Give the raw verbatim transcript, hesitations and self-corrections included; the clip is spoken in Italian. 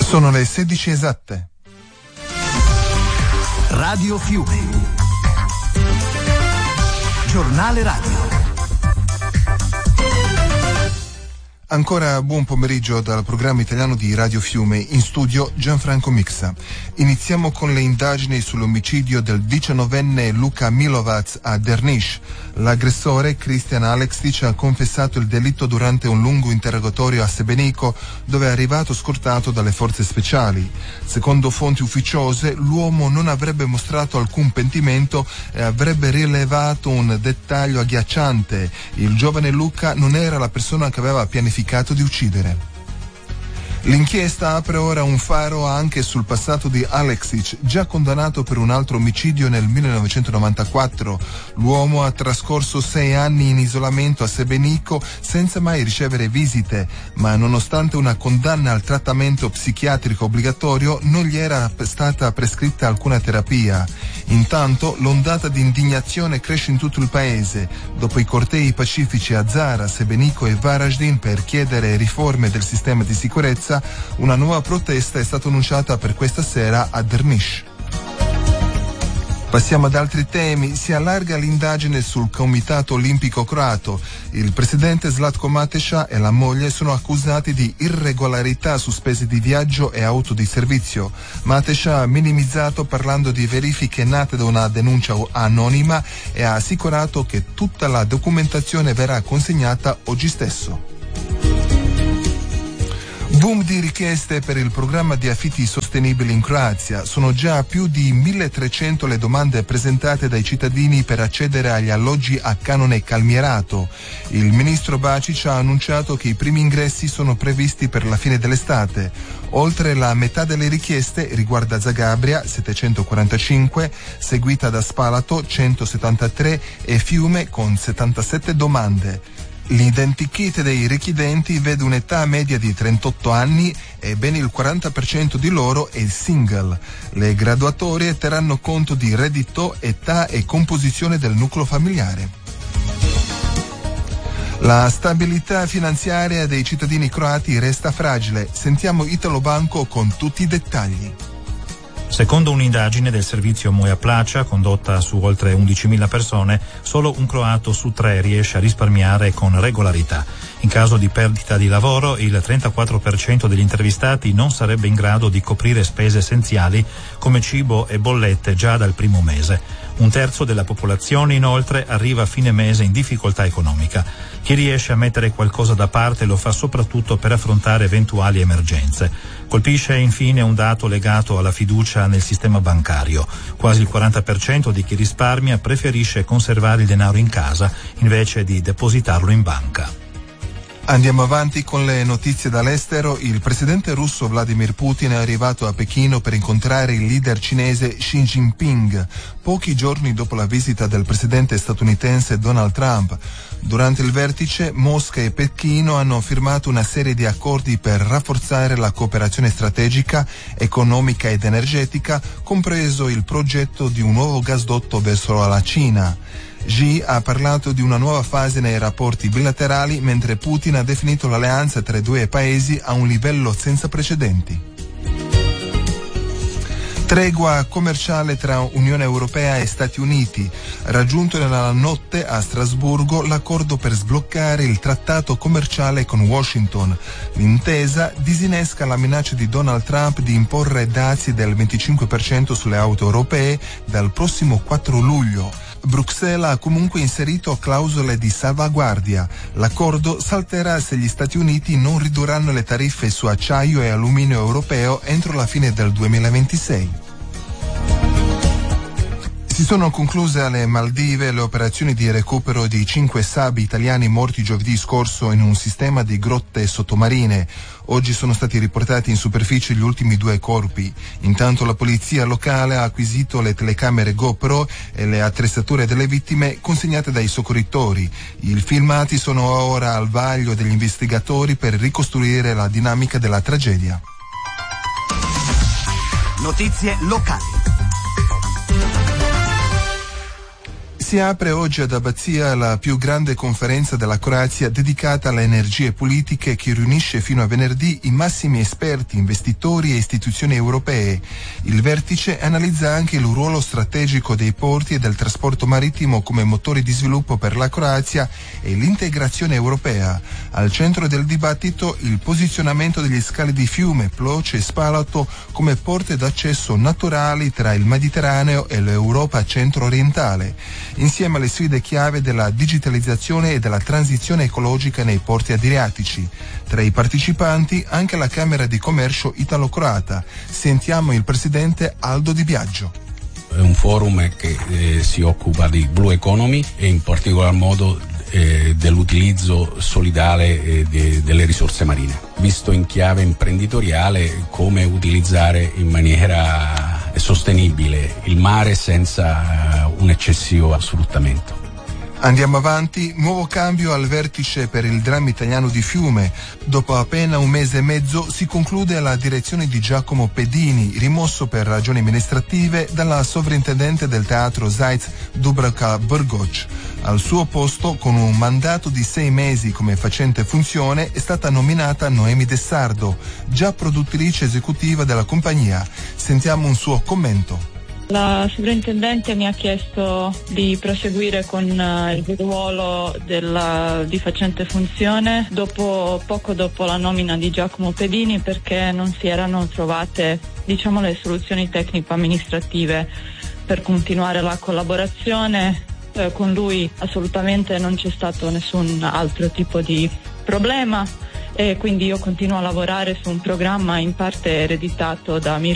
Sono le sedici esatte. Radio Fiume. Giornale radio. Ancora buon pomeriggio dal programma italiano di Radio Fiume, in studio Gianfranco Mixa. Iniziamo con le indagini sull'omicidio del diciannovenne Luka Milovac a Drniš. L'aggressore, Christian Aleksic, ha confessato il delitto durante un lungo interrogatorio a Sebenico, dove è arrivato scortato dalle forze speciali. Secondo fonti ufficiose, l'uomo non avrebbe mostrato alcun pentimento e avrebbe rilevato un dettaglio agghiacciante: il giovane Luka non era la persona che aveva pianificato di uccidere. L'inchiesta apre ora un faro anche sul passato di Aleksic, già condannato per un altro omicidio nel millenovecentonovantaquattro. L'uomo ha trascorso sei anni in isolamento a Sebenico senza mai ricevere visite, ma nonostante una condanna al trattamento psichiatrico obbligatorio non gli era stata prescritta alcuna terapia. Intanto l'ondata di indignazione cresce in tutto il paese. Dopo i cortei pacifici a Zara, Sebenico e Varaždin per chiedere riforme del sistema di sicurezza, una nuova protesta è stata annunciata per questa sera a Drniš. Passiamo ad altri temi. Si allarga l'indagine sul Comitato Olimpico Croato. Il presidente Zlatko Mateša e la moglie sono accusati di irregolarità su spese di viaggio e auto di servizio. Mateša ha minimizzato parlando di verifiche nate da una denuncia anonima e ha assicurato che tutta la documentazione verrà consegnata oggi stesso. Boom di richieste per il programma di affitti sostenibili in Croazia. Sono già più di milletrecento le domande presentate dai cittadini per accedere agli alloggi a canone calmierato. Il ministro Bačić ha annunciato che i primi ingressi sono previsti per la fine dell'estate. Oltre la metà delle richieste riguarda Zagabria, settecentoquarantacinque, seguita da Spalato, centosettantatré e Fiume con settantasette domande. L'identikit dei richiedenti vede un'età media di trentotto anni e ben il quaranta per cento di loro è single. Le graduatorie terranno conto di reddito, età e composizione del nucleo familiare. La stabilità finanziaria dei cittadini croati resta fragile. Sentiamo Italobanco con tutti i dettagli. Secondo un'indagine del servizio Moja Plaća condotta su oltre undicimila persone, solo un croato su tre riesce a risparmiare con regolarità. In caso di perdita di lavoro, il trentaquattro per cento degli intervistati non sarebbe in grado di coprire spese essenziali come cibo e bollette già dal primo mese. Un terzo della popolazione, inoltre, arriva a fine mese in difficoltà economica. Chi riesce a mettere qualcosa da parte lo fa soprattutto per affrontare eventuali emergenze. Colpisce infine un dato legato alla fiducia nel sistema bancario. Quasi il quaranta per cento di chi risparmia preferisce conservare il denaro in casa invece di depositarlo in banca. Andiamo avanti con le notizie dall'estero. Il presidente russo Vladimir Putin è arrivato a Pechino per incontrare il leader cinese Xi Jinping, pochi giorni dopo la visita del presidente statunitense Donald Trump. Durante il vertice, Mosca e Pechino hanno firmato una serie di accordi per rafforzare la cooperazione strategica, economica ed energetica, compreso il progetto di un nuovo gasdotto verso la Cina. Xi ha parlato di una nuova fase nei rapporti bilaterali, mentre Putin ha definito l'alleanza tra i due paesi a un livello senza precedenti. Tregua commerciale tra Unione Europea e Stati Uniti. Raggiunto nella notte a Strasburgo l'accordo per sbloccare il trattato commerciale con Washington. L'intesa disinnesca la minaccia di Donald Trump di imporre dazi del venticinque per cento sulle auto europee dal prossimo quattro luglio. Bruxelles ha comunque inserito clausole di salvaguardia. L'accordo salterà se gli Stati Uniti non ridurranno le tariffe su acciaio e alluminio europeo entro la fine del duemilaventisei. Si sono concluse alle Maldive le operazioni di recupero di cinque sabi italiani morti giovedì scorso in un sistema di grotte sottomarine. Oggi sono stati riportati in superficie gli ultimi due corpi. Intanto la polizia locale ha acquisito le telecamere GoPro e le attrezzature delle vittime consegnate dai soccorritori. I filmati sono ora al vaglio degli investigatori per ricostruire la dinamica della tragedia. Notizie locali. Si apre oggi ad Abbazia la più grande conferenza della Croazia dedicata alle energie politiche che riunisce fino a venerdì i massimi esperti, investitori e istituzioni europee. Il vertice analizza anche il ruolo strategico dei porti e del trasporto marittimo come motori di sviluppo per la Croazia e l'integrazione europea. Al centro del dibattito il posizionamento degli scali di Fiume, Ploce e Spalato come porte d'accesso naturali tra il Mediterraneo e l'Europa centro-orientale, insieme alle sfide chiave della digitalizzazione e della transizione ecologica nei porti adriatici. Tra i partecipanti anche la Camera di Commercio italo-croata. Sentiamo il presidente Aldo Di Biagio. È un forum che eh, si occupa di Blue Economy e in particolar modo eh, dell'utilizzo solidale eh, de, delle risorse marine, visto in chiave imprenditoriale come utilizzare in maniera sostenibile il mare senza uh, un eccessivo sfruttamento. Andiamo avanti, nuovo cambio al vertice per il dramma italiano di Fiume. Dopo appena un mese e mezzo si conclude la direzione di Giacomo Pedini, rimosso per ragioni amministrative dalla sovrintendente del teatro Zajc Dubravka Brgoč. Al suo posto, con un mandato di sei mesi come facente funzione, è stata nominata Noemi De Sardo, già produttrice esecutiva della compagnia. Sentiamo un suo commento. La sovrintendente mi ha chiesto di proseguire con il ruolo della, di facente funzione dopo, poco dopo la nomina di Giacomo Pedini, perché non si erano trovate, diciamo, le soluzioni tecnico-amministrative per continuare la collaborazione. Eh, con lui assolutamente non c'è stato nessun altro tipo di problema e quindi io continuo a lavorare su un programma in parte ereditato da Mirko